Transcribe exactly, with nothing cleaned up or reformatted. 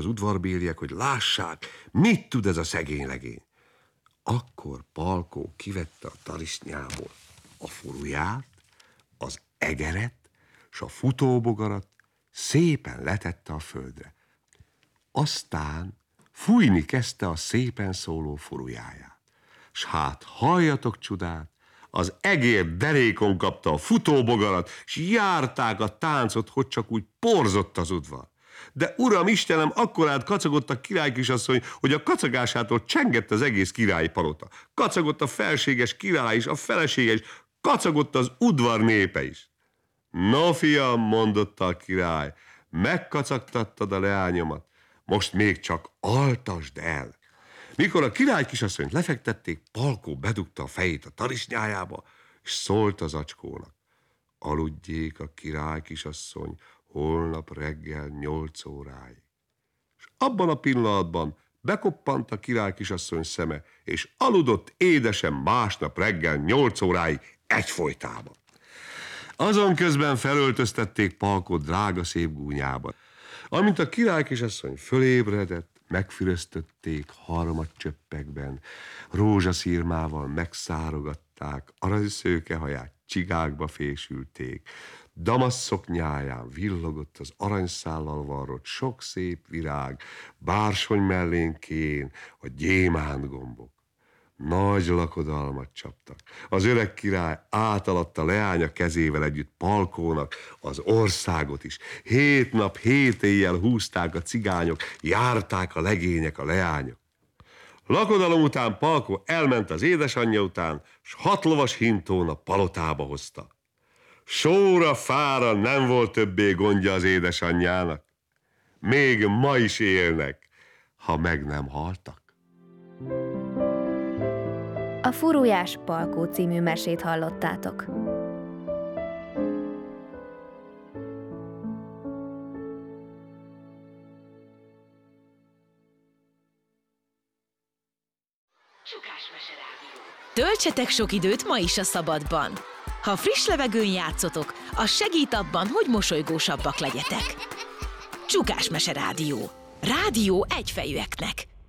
az udvarbéliek, hogy lássák, mit tud ez a szegény legény. Akkor Palkó kivette a tarisznyából a furuját, az egeret, s a futóbogarat szépen letette a földre. Aztán fújni kezdte a szépen szóló furujáját. S hát halljatok csodát, az egér derékon kapta a futóbogarat, s járták a táncot, hogy csak úgy porzott az udvar. De uram Istenem, akkorát kacagott a királykisasszony, hogy a kacagásától csengett az egész királyi palota. Kacagott a felséges király is, a felesége is, kacagott az udvar népe is. No, fiam, mondotta a király, megkacagtattad a leányomat, most még csak altasd el. Mikor a király kisasszonyt lefektették, Palkó bedugta a fejét a tarisznyájába, és szólt az acskónak. Aludjék a király kisasszony holnap reggel nyolc óráig. És abban a pillanatban bekoppant a király kisasszony szeme, és aludott édesen másnap reggel nyolc óráig egyfolytában. Azon közben felöltöztették Palkót drága szép gúnyába. Amint a király kisasszony fölébredett, megfüröztötték harmadcsöppekben, rózsaszírmával megszárogatták, aranyszőkehaját csigákba fésülték, damasz szoknyáján villogott az aranyszállal varrott sok szép virág, bársony mellénkén a gyémántgombok. Nagy lakodalmat csaptak. Az öreg király átalatta leánya kezével együtt Palkónak az országot is. Hét nap, hét éjjel húzták a cigányok, járták a legények, a leányok. Lakodalom után Palkó elment az édesanyja után, s hat lovas hintón a palotába hozta. Sóra, fára nem volt többé gondja az édesanyjának. Még ma is élnek, ha meg nem haltak. A Furujás Palkó című mesét hallottátok. Töltsetek sok időt ma is a szabadban. Ha friss levegőn játszotok, az segít abban, hogy mosolygósabbak legyetek. Csukás Mese Rádió. Rádió egyfejűeknek.